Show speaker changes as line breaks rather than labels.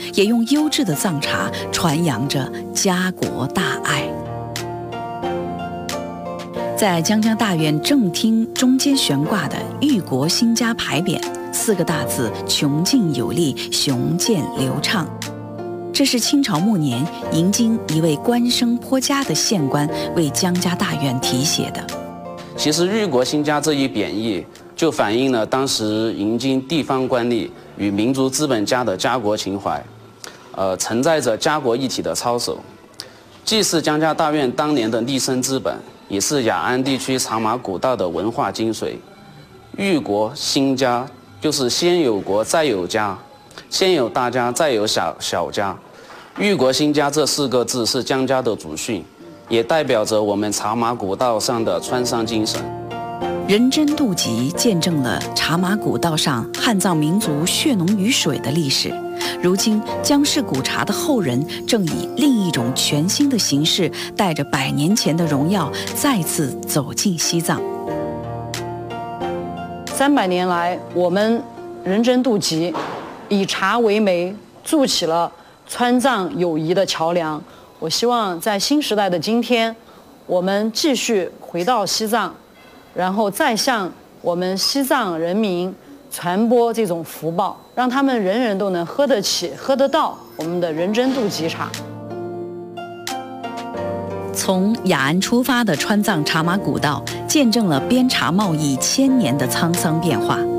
也用优质的藏茶传扬着家国大爱。在江家大院正厅中间悬挂的"裕国兴家"牌匾，4个大字邛劲有力，雄健流畅。这是清朝末年迎京一位官声颇佳的县官为江家大院题写的。
其实"裕国兴家"这一贬义，就反映了当时迎京地方官吏与民族资本家的家国情怀，承载着家国一体的操守，既是江家大院当年的立身之本，也是雅安地区茶马古道的文化精髓。裕国兴家就是先有国再有家，先有大家再有小家。裕国兴家这4个字是江家的祖训，也代表着我们茶马古道上的川商精神。
人真渡集见证了茶马古道上汉藏民族血浓于水的历史。如今，江氏古茶的后人正以另一种全新的形式，带着100年前的荣耀，再次走进西藏。
300年来，我们人真渡集以茶为媒，筑起了川藏友谊的桥梁。我希望在新时代的今天，我们继续回到西藏，然后再向我们西藏人民传播这种福报，让他们人人都能喝得起、喝得到我们的人真渡集茶。
从雅安出发的川藏茶马古道，见证了边茶贸易1000年的沧桑变化。